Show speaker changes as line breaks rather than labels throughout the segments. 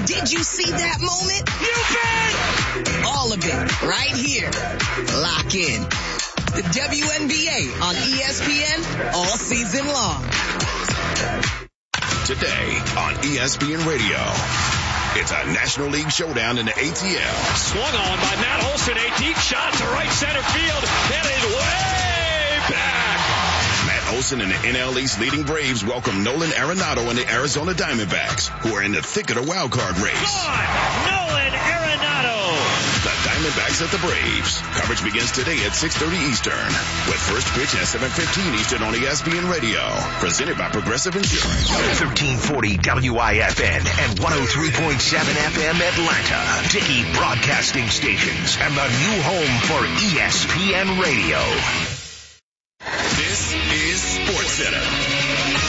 Did you see that moment?
You bet!
All of it right here. Lock in. The WNBA on ESPN all season long.
Today on ESPN Radio, it's a National League showdown in the ATL.
Swung on by Matt Olson, a deep shot to right center field, headed way back.
Matt Olson and the NL East leading Braves welcome Nolan Arenado and the Arizona Diamondbacks, who are in the thick of the wild card race.
Gone! Nolan Arenado!
The Diamondbacks at the Braves. Coverage begins today at 6:30 Eastern, with first pitch at 7:15 Eastern on ESPN Radio. Presented by Progressive Insurance.
1340 WIFN and 103.7 FM Atlanta. Dickey Broadcasting Stations and the new home for ESPN Radio.
This is SportsCenter.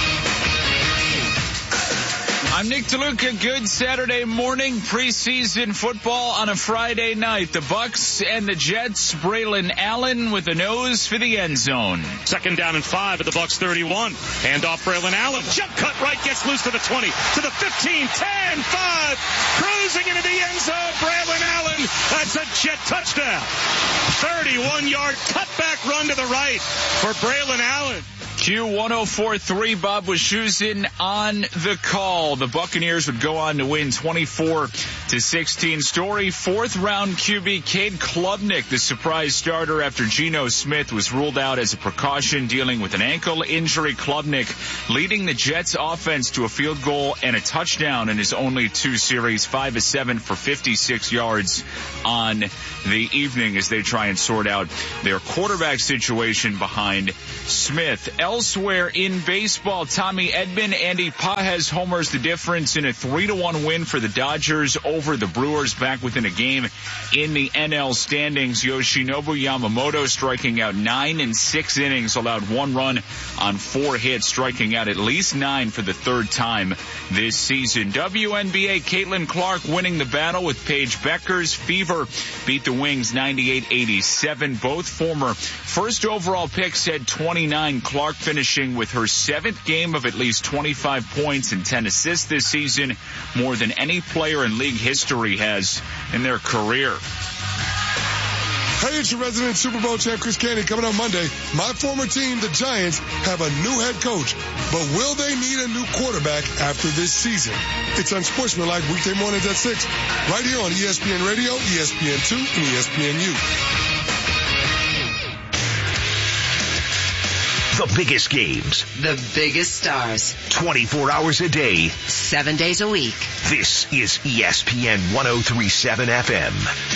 I'm Nick DeLuca. Good Saturday morning. Preseason football on a Friday night. The Bucks and the Jets. Braylon Allen with a nose for the end zone.
2nd down and 5 at the Bucks 31. Hand off Braylon Allen. Jump cut right, gets loose to the 20, to the 15, 10, 5. Cruising into the end zone. Braylon Allen. That's a Jet touchdown. 31-yard cutback run to the right for Braylon Allen.
Q104.3, Bob Wischusen on the call. The Buccaneers would go on to win 24-16. Story, 4th round QB Cade Klubnik, the surprise starter after Geno Smith was ruled out as a precaution dealing with an ankle injury. Klubnik leading the Jets offense to a field goal and a touchdown in his only 2 series, 5 of 7 for 56 yards on the evening as they try and sort out their quarterback situation behind Smith. Elsewhere in baseball, Tommy Edman, Andy Pages homers the difference in a 3-1 win for the Dodgers over the Brewers, back within a game in the NL standings. Yoshinobu Yamamoto striking out 9 in 6 innings, allowed 1 run on 4 hits, striking out at least 9 for the 3rd time this season. WNBA, Caitlin Clark winning the battle with Paige Beckers. Fever beat the Wings 98-87. Both former first overall picks had 29. Clark finishing with her 7th game of at least 25 points and 10 assists this season, more than any player in league history has in their career.
Hey, it's your resident Super Bowl champ, Chris Candy, coming on Monday. My former team, the Giants, have a new head coach, but will they need a new quarterback after this season? It's Unsportsmanlike weekday mornings at 6, right here on ESPN Radio, ESPN2, and ESPNU.
The biggest games.
The biggest stars.
24 hours a day.
7 days a week.
This is ESPN 103.7 FM.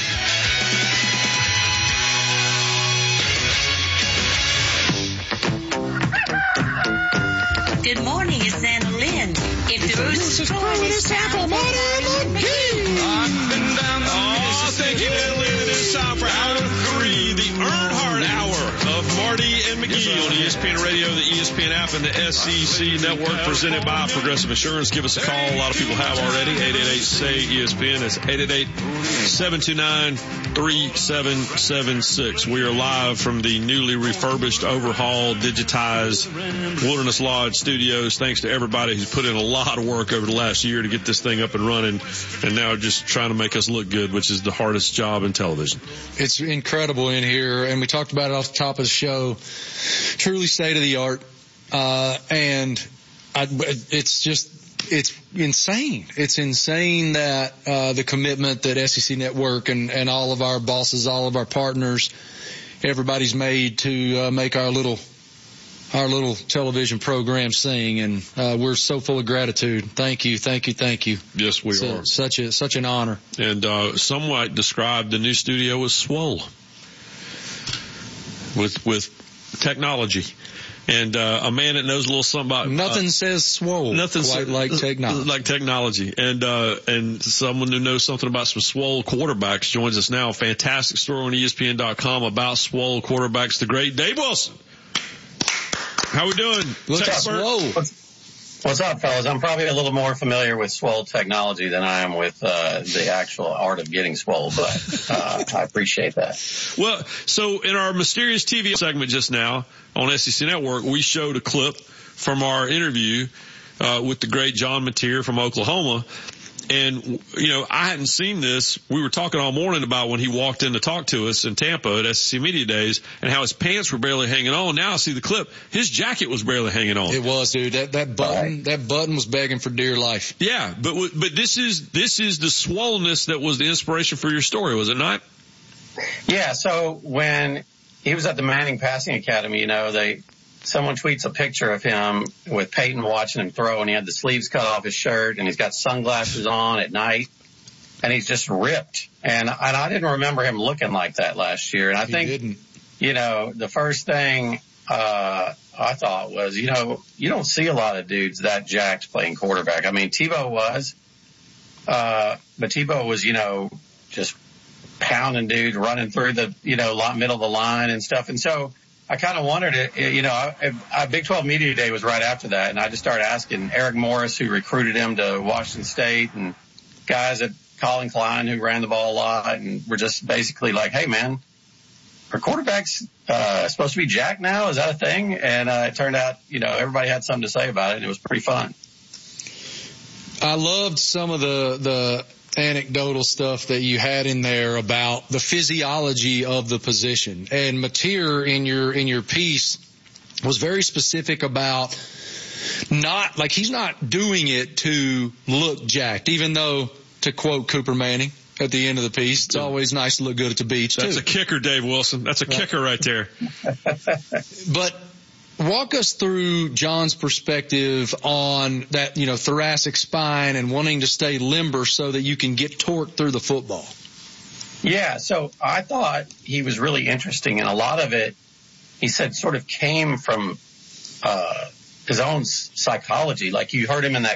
Good morning, it's Anna Lynn. If the rooster's crowing, it's time for Marty McGee.
Up and down the thank you, Anna Lynn. It is time for hour 3, the Earnhardt Hour of Marty and McGee on ESPN Radio, the ESPN app, and the SEC Network, presented by Progressive Insurance. Give us a call. A lot of people have already. 888-SAY-ESPN. It's 888-729-3776. We are live from the newly refurbished, overhauled, digitized Wilderness Lodge studios. Thanks to everybody who's put in a lot of work over the last year to get this thing up and running, and now just trying to make us look good, which is the hardest job in television.
It's incredible in here, and we talked about it off the top of the show. Truly state of the art, it's insane. It's insane that the commitment that SEC Network and all of our bosses, all of our partners, everybody's made to make our little television program sing, and we're so full of gratitude. Thank you.
Yes, we are.
Such an honor.
And some might describe the new studio as swole with technology. And a man that knows a little something about
nothing says swole quite like technology.
Like technology. And someone who knows something about some swole quarterbacks joins us now. Fantastic story on ESPN.com about swole quarterbacks. The great Dave Wilson. How we doing?
What's up?
What's up, fellas? I'm probably a little more familiar with swole technology than I am with the actual art of getting swole, but I appreciate that.
Well, so in our Mysterious TV segment just now on SEC Network, we showed a clip from our interview with the great John Mateer from Oklahoma. And, I hadn't seen this. We were talking all morning about when he walked in to talk to us in Tampa at SEC Media Days and how his pants were barely hanging on. Now I see the clip. His jacket was barely hanging on.
It was, dude. That button was begging for dear life.
Yeah, but this is the swollenness that was the inspiration for your story, was it not?
Yeah, so when he was at the Manning Passing Academy, someone tweets a picture of him with Peyton watching him throw, and he had the sleeves cut off his shirt, and he's got sunglasses on at night, and he's just ripped. And I didn't remember him looking like that last year. And I think, the first thing I thought was, you don't see a lot of dudes that jacked playing quarterback. I mean, Tebow was, but Tebow was, just pounding dudes, running through the, middle of the line and stuff. And so I kind of wondered, Big 12 Media Day was right after that, and I just started asking Eric Morris, who recruited him to Washington State, and guys at Colin Klein, who ran the ball a lot, and we're just basically like, hey, man, are quarterbacks supposed to be jacked now? Is that a thing? And it turned out, everybody had something to say about it, and it was pretty fun.
I loved some of the anecdotal stuff that you had in there about the physiology of the position. And Mateer in your piece was very specific about he's not doing it to look jacked, even though, to quote Cooper Manning at the end of the piece, it's always nice to look good at the beach too.
That's a kicker, Dave Wilson. That's a kicker right there.
But walk us through John's perspective on that, thoracic spine and wanting to stay limber so that you can get torque through the football.
Yeah, so I thought he was really interesting, and a lot of it, he said, sort of came from his own psychology. Like you heard him in that